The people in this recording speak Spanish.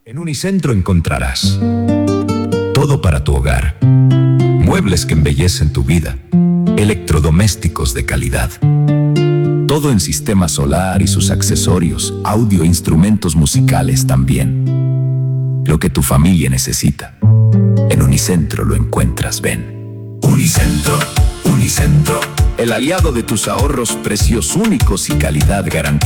En Unicentro encontrarás todo para tu hogar, muebles que embellecen tu vida, electrodomésticos de calidad, todo en sistema solar y sus accesorios, audio e instrumentos musicales también. Lo que tu familia necesita, en Unicentro lo encuentras. Ven. Unicentro, Unicentro, el aliado de tus ahorros, precios únicos y calidad garantizada.